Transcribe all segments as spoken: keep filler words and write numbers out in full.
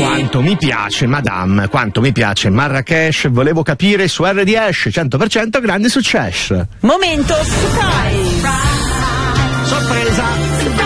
Quanto mi piace, madame, quanto mi piace Marrakesh. Volevo capire su R D S cento per cento grande successo. Momento surprise. Sorpresa.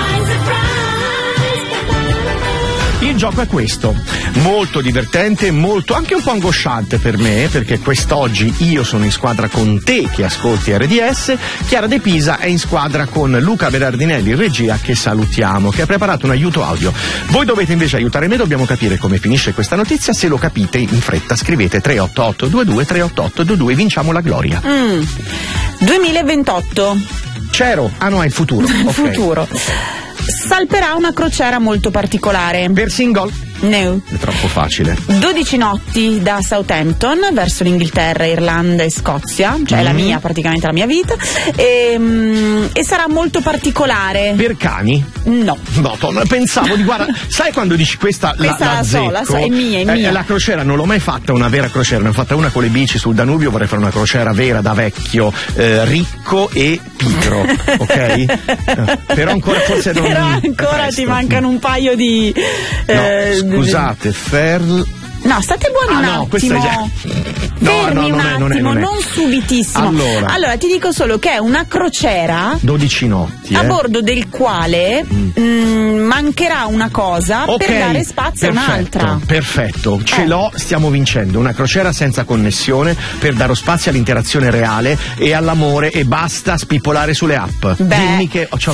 Il gioco è questo, molto divertente, molto anche un po' angosciante per me, perché quest'oggi io sono in squadra con te che ascolti R D S, Chiara De Pisa è in squadra con Luca Berardinelli in regia, che salutiamo, che ha preparato un aiuto audio. Voi dovete invece aiutare me, dobbiamo capire come finisce questa notizia. Se lo capite in fretta scrivete tre otto otto due due tre otto otto due due, vinciamo la gloria. Mm. duemilaventotto. C'ero, ah no, è il futuro. Okay. Futuro. Salperà una crociera molto particolare. Per single? No. È troppo facile. dodici notti da Southampton verso l'Inghilterra, Irlanda e Scozia, cioè mm. la mia, praticamente la mia vita, e, mm, e sarà molto particolare. Per cani? No. No, to- pensavo di guarda, sai quando dici questa, questa la, la, la so, zecco, la so, è mia, è mia. Eh, la crociera non l'ho mai fatta una vera crociera, ne ho fatta una con le bici sul Danubio, vorrei fare una crociera vera da vecchio, eh, ricco e pigro, ok? Eh, però ancora forse non. Però ancora ti mancano un paio di. Eh, no, scusate, Ferl. No, state buoni ah, un no, questa attimo. è già... No, Fermi no, non un è, attimo, non, è, non, è. non subitissimo. Allora. allora, ti dico solo che è una crociera dodici notti, a eh? bordo del quale mm. mh, mancherà una cosa okay, per dare spazio perfetto, a un'altra. Perfetto, ce eh. l'ho, stiamo vincendo. Una crociera senza connessione per dare spazio all'interazione reale e all'amore, e basta spippolare sulle app. Beh, dimmi che ho